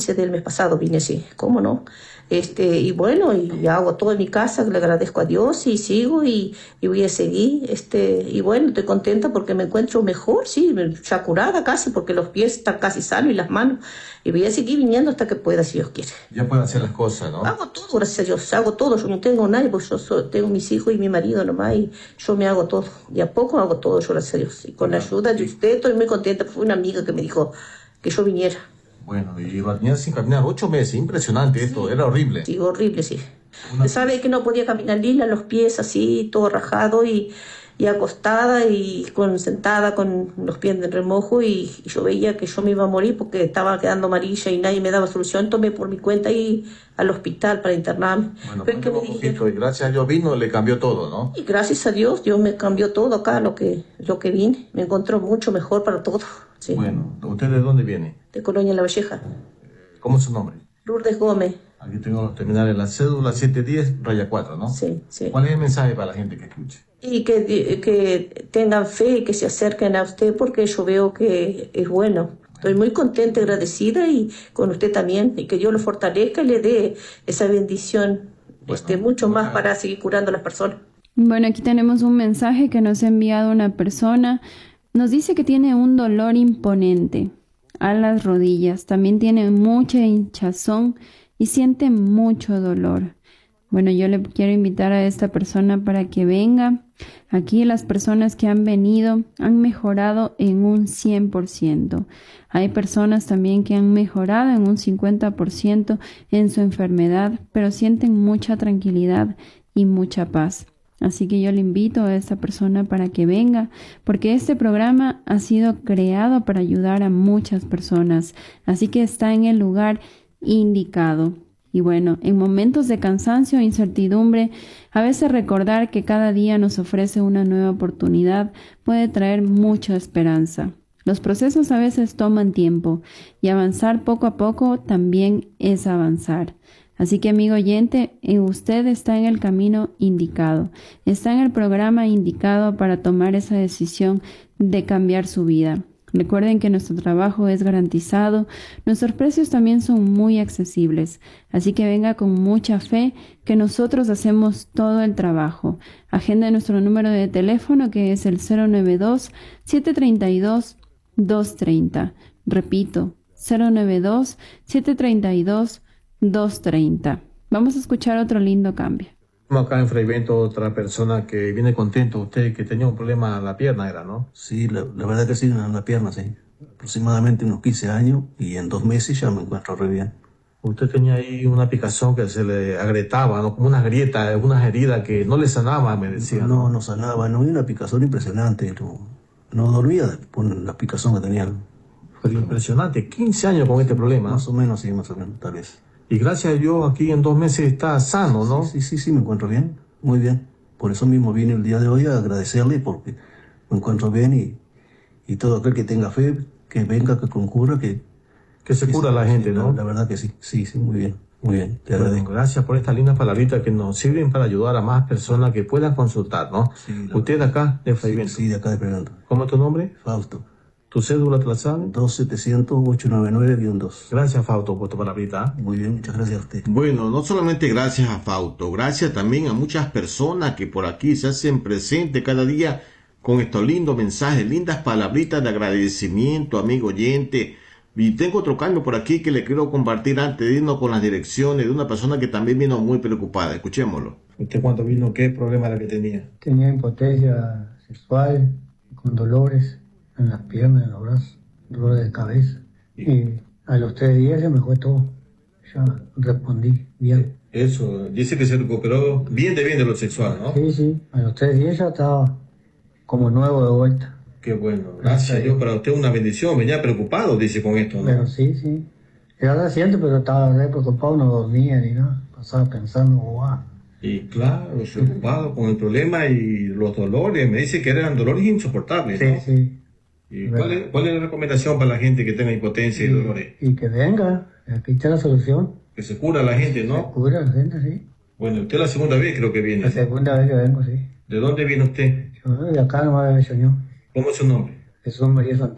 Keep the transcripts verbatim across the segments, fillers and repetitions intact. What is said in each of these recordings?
quince del mes pasado vine, sí, ¿cómo no? Este, y bueno, y hago todo en mi casa, le agradezco a Dios y sigo y, y voy a seguir, este, y bueno, estoy contenta porque me encuentro mejor, sí, ya curada casi, porque los pies están casi sanos y las manos, y voy a seguir viniendo hasta que pueda, si Dios quiere. Ya pueden hacer las cosas, ¿no? Hago todo, gracias a Dios, hago todo, yo no tengo nadie, porque yo soy, tengo mis hijos y mi marido nomás, y yo me hago todo, y a poco hago todo, yo gracias a Dios, y con la ayuda de usted estoy muy contenta, fue una amiga que me dijo que yo viniera. Bueno, y venía sin caminar ocho meses, impresionante esto, sí. Era horrible. Sí, horrible, sí. Una... Sabe que no podía caminar lila, los pies así, todo rajado y, y acostada y con, sentada con los pies en remojo y, y yo veía que yo me iba a morir porque estaba quedando amarilla y nadie me daba solución. Tomé por mi cuenta y al hospital para internarme. Bueno, pero que me dijeron, y gracias a Dios vino, le cambió todo, ¿no? Y gracias a Dios, Dios me cambió todo acá, lo que, lo que vine. Me encontró mucho mejor para todo. Sí. Bueno, ¿usted de dónde viene? De Colonia La Valleja. ¿Cómo es su nombre? Lourdes Gómez. Aquí tengo los terminales, la cédula siete diez, raya cuatro, ¿no? Sí, sí. ¿Cuál es el mensaje para la gente que escuche? Y que, que tengan fe y que se acerquen a usted porque yo veo que es bueno. Estoy muy contenta, agradecida y con usted también. Y que Dios lo fortalezca y le dé esa bendición, bueno, este, mucho más para seguir curando a las personas. Bueno, aquí tenemos un mensaje que nos ha enviado una persona. Nos dice que tiene un dolor imponente a las rodillas. También tiene mucha hinchazón y siente mucho dolor. Bueno, yo le quiero invitar a esta persona para que venga. Aquí las personas que han venido han mejorado en un cien por ciento. Hay personas también que han mejorado en un cincuenta por ciento en su enfermedad, pero sienten mucha tranquilidad y mucha paz. Así que yo le invito a esta persona para que venga, porque este programa ha sido creado para ayudar a muchas personas. Así que está en el lugar indicado. Y bueno, en momentos de cansancio e incertidumbre, a veces recordar que cada día nos ofrece una nueva oportunidad puede traer mucha esperanza. Los procesos a veces toman tiempo y avanzar poco a poco también es avanzar. Así que, amigo oyente, usted está en el camino indicado, está en el programa indicado para tomar esa decisión de cambiar su vida. Recuerden que nuestro trabajo es garantizado, nuestros precios también son muy accesibles, así que venga con mucha fe que nosotros hacemos todo el trabajo. Agenda nuestro número de teléfono que es el cero nueve dos, siete tres dos, dos tres cero. Repito, cero nueve dos, siete tres dos, dos tres cero. Vamos a escuchar otro lindo cambio. Acá en Fray Bento, otra persona que viene contento, usted que tenía un problema en la pierna, era, ¿no? Sí, la, la verdad que sí, en la pierna, sí. Aproximadamente unos quince años y en dos meses ya me encuentro re bien. Usted tenía ahí una picazón que se le agrietaba, ¿no? Como unas grietas, unas heridas que no le sanaba, me decía. No, no, no sanaba, no, había una picazón impresionante, no, no dormía por la picazón que tenía. Fue impresionante, quince años con este problema. Más o menos, sí, más o menos, tal vez. Y gracias a Dios aquí en dos meses está sano, ¿no? Sí, sí, sí, sí, me encuentro bien, muy bien. Por eso mismo vine el día de hoy a agradecerle porque me encuentro bien y, y todo aquel que tenga fe, que venga, que concurra, que... Que se cura la gente, sí, ¿no? La, la verdad que sí, sí, sí, muy bien, muy bien. Te agradezco. Gracias por estas lindas palabritas que nos sirven para ayudar a más personas que puedan consultar, ¿no? Sí, Usted de acá, de Fray Bento. Sí, sí, de acá de Fray Bento. ¿Cómo es tu nombre? Fausto. ¿Tu cédula te la sabe? dos setecientos, ocho noventa y nueve guion dos. Gracias, Fausto, por tu palabrita. Muy bien, muchas gracias a usted. Bueno, no solamente gracias a Fausto, gracias también a muchas personas que por aquí se hacen presentes cada día con estos lindos mensajes, lindas palabritas de agradecimiento, amigo oyente. Y tengo otro cambio por aquí que le quiero compartir antes de irnos con las direcciones de una persona que también vino muy preocupada. Escuchémoslo. ¿Usted cuando vino qué problema era que tenía? Tenía impotencia sexual, con dolores en las piernas, en los brazos, dolores de cabeza. Y a los tres días se me fue todo. Ya respondí bien. Eso, dice que se recuperó bien de bien de lo sexual, ¿no? Sí, sí, a los tres días ya estaba como nuevo de vuelta. Qué bueno, gracias a Dios, para usted una bendición. Venía preocupado, dice, con esto, ¿no? Pero sí, sí. Era reciente, pero estaba re preocupado, no dormía ni nada. Pasaba pensando, guau. Y claro, preocupado con el problema y los dolores. Me dice que eran dolores insoportables, ¿no? Sí, sí. ¿Y cuál es, cuál es la recomendación para la gente que tenga impotencia y, y dolores? Y que venga, aquí está la solución. Que se cura la gente, ¿no? Se cura la gente, sí. Bueno, usted la segunda vez creo que viene. La segunda vez que vengo, sí. ¿De dónde viene usted? Yo de acá nomás de Señor. ¿Cómo es su nombre? Jesús María Santana.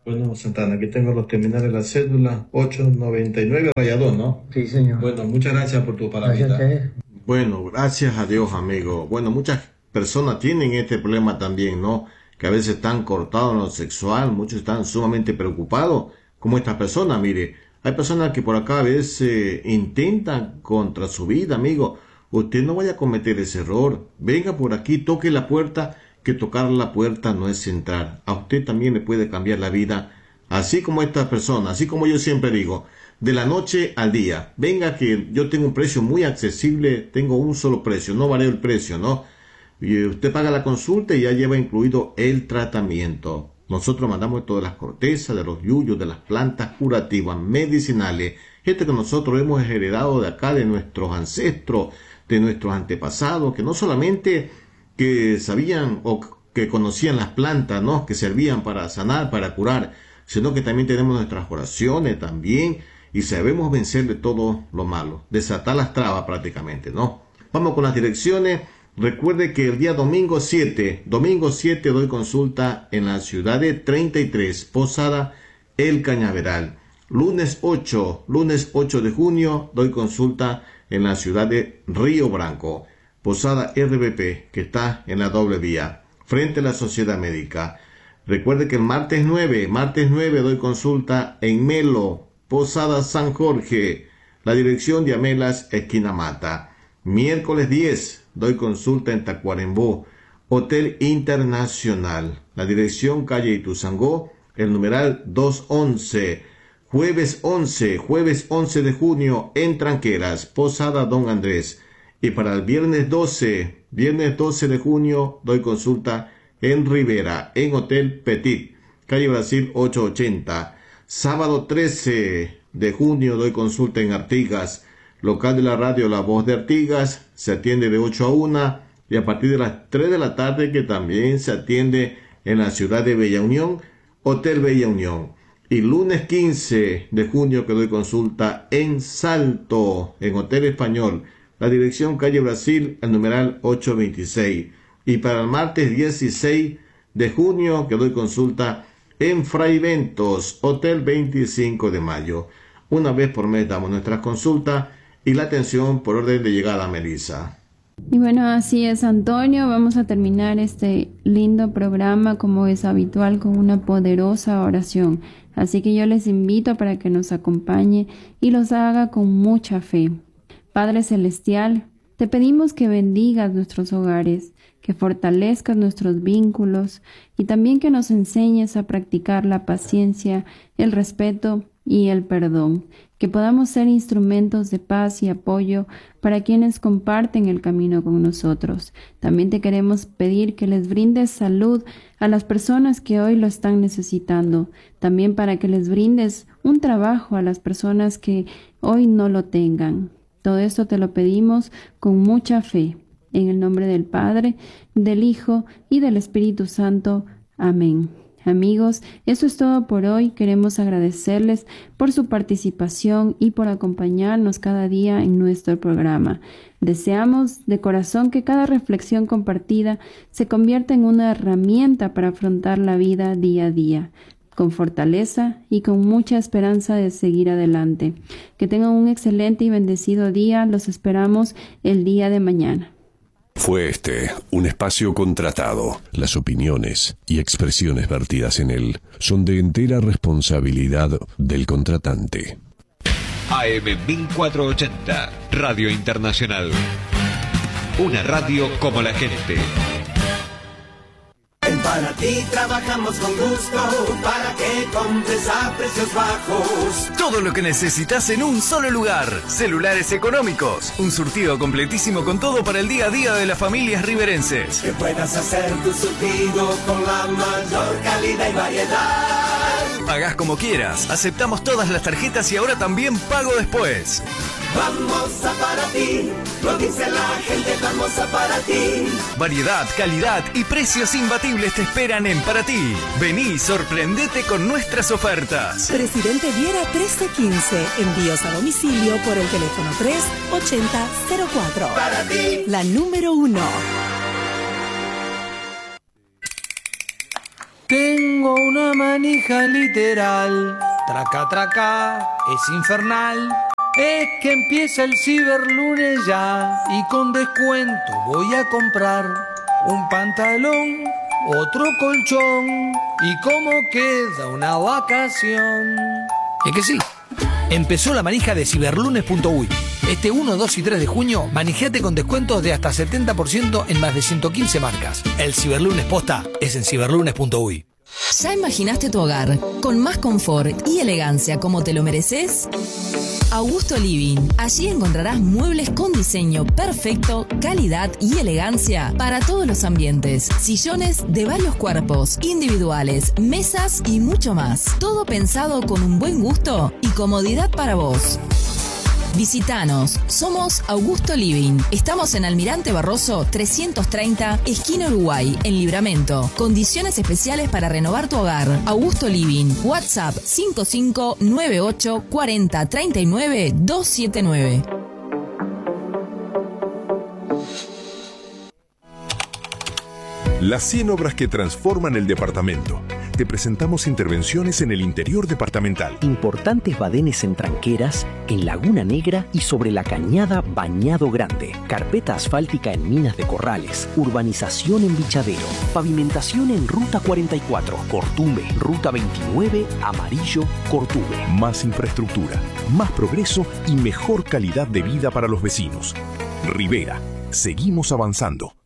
Bueno, Santana, aquí tengo los terminales de la cédula ocho noventa y nueve raya dos, ¿no? Sí, señor. Bueno, muchas gracias por tu palabra. Gracias a ustedes. Bueno, gracias a Dios, amigo. Bueno, muchas personas tienen este problema también, ¿no? Que a veces están cortados en lo sexual, muchos están sumamente preocupados, como esta persona, mire. Hay personas que por acá a veces eh, intentan contra su vida, amigo. Usted no vaya a cometer ese error. Venga por aquí, toque la puerta, que tocar la puerta no es entrar. A usted también le puede cambiar la vida, así como esta persona, así como yo siempre digo, de la noche al día. Venga que yo tengo un precio muy accesible, tengo un solo precio, no varía el precio, ¿no? Y usted paga la consulta y ya lleva incluido el tratamiento. Nosotros mandamos todas las cortezas, de los yuyos, de las plantas curativas, medicinales, gente que nosotros hemos heredado de acá, de nuestros ancestros, de nuestros antepasados, que no solamente que sabían o que conocían las plantas, ¿no? Que servían para sanar, para curar, sino que también tenemos nuestras oraciones también y sabemos vencer de todo lo malo, desatar las trabas prácticamente, ¿no? Vamos con las direcciones. Recuerde que el día domingo siete, domingo siete doy consulta en la ciudad de treinta y tres, Posada El Cañaveral. Lunes ocho, lunes ocho de junio doy consulta en la ciudad de Río Branco. Posada R B P, que está en la doble vía, frente a la Sociedad Médica. Recuerde que el martes nueve, martes nueve doy consulta en Melo, Posada San Jorge, la dirección de Amelas, esquina Mata. Miércoles diez, doy consulta en Tacuarembó, Hotel Internacional, la dirección calle Ituzangó, el numeral doscientos once. Jueves once, jueves once de junio en Tranqueras, Posada Don Andrés. Y para el viernes doce, viernes doce de junio, doy consulta en Rivera, en Hotel Petit, calle Brasil ochocientos ochenta. Sábado trece de junio, doy consulta en Artigas, local de la radio La Voz de Artigas, se atiende de ocho a una, y a partir de las tres de la tarde, que también se atiende en la ciudad de Bella Unión, Hotel Bella Unión. Y lunes quince de junio, que doy consulta en Salto, en Hotel Español, la dirección calle Brasil, el numeral ochocientos veintiséis. Y para el martes dieciséis de junio, que doy consulta en Fraiventos, Hotel veinticinco de mayo. Una vez por mes damos nuestras consultas y la atención por orden de llegada a Melissa. Y bueno, así es, Antonio. Vamos a terminar este lindo programa, como es habitual, con una poderosa oración. Así que yo les invito para que nos acompañe y los haga con mucha fe. Padre Celestial, te pedimos que bendigas nuestros hogares, que fortalezcas nuestros vínculos y también que nos enseñes a practicar la paciencia, el respeto y el perdón, que podamos ser instrumentos de paz y apoyo para quienes comparten el camino con nosotros. También te queremos pedir que les brindes salud a las personas que hoy lo están necesitando, también para que les brindes un trabajo a las personas que hoy no lo tengan. Todo esto te lo pedimos con mucha fe, en el nombre del Padre, del Hijo y del Espíritu Santo. Amén. Amigos, eso es todo por hoy. Queremos agradecerles por su participación y por acompañarnos cada día en nuestro programa. Deseamos de corazón que cada reflexión compartida se convierta en una herramienta para afrontar la vida día a día, con fortaleza y con mucha esperanza de seguir adelante. Que tengan un excelente y bendecido día. Los esperamos el día de mañana. Fue este un espacio contratado. Las opiniones y expresiones vertidas en él son de entera responsabilidad del contratante. A M mil cuatrocientos ochenta, Radio Internacional. Una radio como la gente. En Panatí trabajamos con gusto para que compres a precios bajos. Todo lo que necesitas en un solo lugar. Celulares económicos. Un surtido completísimo con todo para el día a día de las familias riverenses. Que puedas hacer tu surtido con la mayor calidad y variedad. Pagás como quieras. Aceptamos todas las tarjetas y ahora también pago después. Vamos a Panatí, lo dice la gente, vamos a Panatí. Variedad, calidad y precios imbatibles te esperan en Panatí. Vení, sorprendete con nuestras ofertas. Presidente Viera trece quince. Envíos a domicilio por el teléfono tres ochenta cero cuatro. Panatí, la número uno. Tengo una una manija literal. Traca, traca, es infernal. Es que empieza el ciberlunes ya y con descuento voy a comprar un pantalón, otro colchón y cómo queda una vacación. Es que sí, empezó la manija de ciberlunes punto uy. Este uno, dos y tres de junio, manijate con descuentos de hasta setenta por ciento en más de ciento quince marcas. El ciberlunes posta es en ciberlunes punto uy. ¿Ya imaginaste tu hogar con más confort y elegancia como te lo mereces? Augusto Living. Allí encontrarás muebles con diseño perfecto, calidad y elegancia para todos los ambientes. Sillones de varios cuerpos, individuales, mesas y mucho más. Todo pensado con un buen gusto y comodidad para vos. Visítanos, somos Augusto Living. Estamos en Almirante Barroso trescientos treinta, esquina Uruguay, en Libramento. Condiciones especiales para renovar tu hogar. Augusto Living. WhatsApp cinco cinco nueve ocho cuatro cero tres nueve dos siete nueve. Las cien obras que transforman el departamento. Te presentamos intervenciones en el interior departamental. Importantes badenes en Tranqueras, en Laguna Negra y sobre la cañada Bañado Grande. Carpeta asfáltica en Minas de Corrales. Urbanización en Bichadero. Pavimentación en Ruta cuarenta y cuatro. Cortumbe. Ruta veintinueve. Amarillo. Cortumbe. Más infraestructura, más progreso y mejor calidad de vida para los vecinos. Rivera. Seguimos avanzando.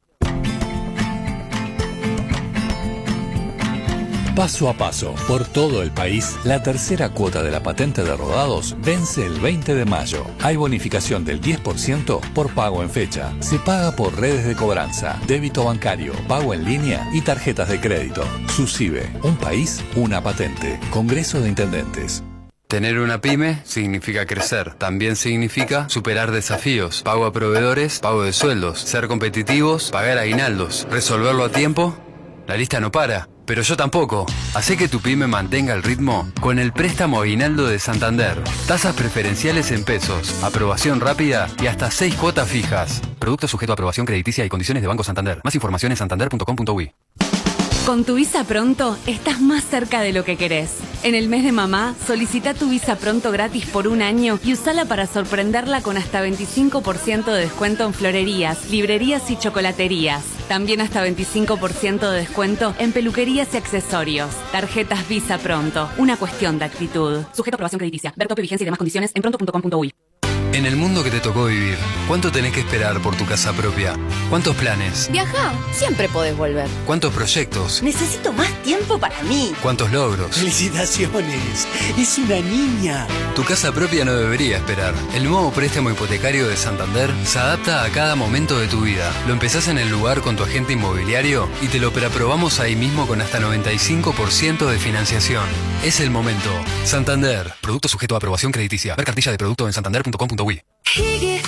Paso a paso, por todo el país, la tercera cuota de la patente de rodados vence el veinte de mayo. Hay bonificación del diez por ciento por pago en fecha. Se paga por redes de cobranza, débito bancario, pago en línea y tarjetas de crédito. SUSIBE, un país, una patente. Congreso de Intendentes. Tener una pyme significa crecer. También significa superar desafíos. Pago a proveedores, pago de sueldos, ser competitivos, pagar aguinaldos, resolverlo a tiempo. La lista no para, pero yo tampoco. Hacé que tu pyme mantenga el ritmo con el préstamo aguinaldo de Santander. Tasas preferenciales en pesos, aprobación rápida y hasta seis cuotas fijas. Producto sujeto a aprobación crediticia y condiciones de Banco Santander. Más información en santander punto com punto uy. Con tu Visa Pronto estás más cerca de lo que querés. En el mes de mamá, solicita tu Visa Pronto gratis por un año y usala para sorprenderla con hasta veinticinco por ciento de descuento en florerías, librerías y chocolaterías. También hasta veinticinco por ciento de descuento en peluquerías y accesorios. Tarjetas Visa Pronto, una cuestión de actitud. Sujeto a aprobación crediticia. Ver tope, vigencia y demás condiciones en pronto punto com punto uy. En el mundo que te tocó vivir, ¿cuánto tenés que esperar por tu casa propia? ¿Cuántos planes? Viajá, siempre podés volver. ¿Cuántos proyectos? Necesito más tiempo para mí. ¿Cuántos logros? ¡Felicitaciones! ¡Es una niña! Tu casa propia no debería esperar. El nuevo préstamo hipotecario de Santander se adapta a cada momento de tu vida. Lo empezás en el lugar con tu agente inmobiliario y te lo preaprobamos ahí mismo con hasta noventa y cinco por ciento de financiación. Es el momento. Santander. Producto sujeto a aprobación crediticia. Ver cartilla de producto en santander punto com punto uy.